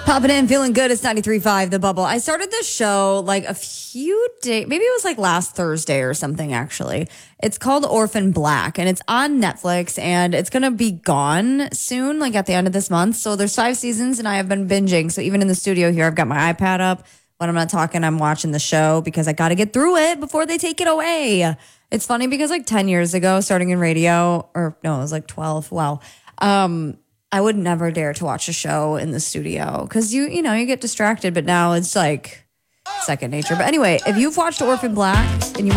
Popping in, feeling good. It's 93.5 The Bubble. I started this show like a few days, maybe it was like last Thursday or something, actually. It's called Orphan Black, and it's on Netflix, and it's going to be gone soon, like at the end of this month. So there's 5 seasons, and I have been binging. So even in the studio here, I've got my iPad up. When I'm not talking, I'm watching the show because I got to get through it before they take it away. It's funny because like 10 years ago, starting in radio, or no, it was like 12. Wow. I would never dare to watch a show in the studio because you get distracted, but now it's like second nature. But anyway, if you've watched Orphan Black and you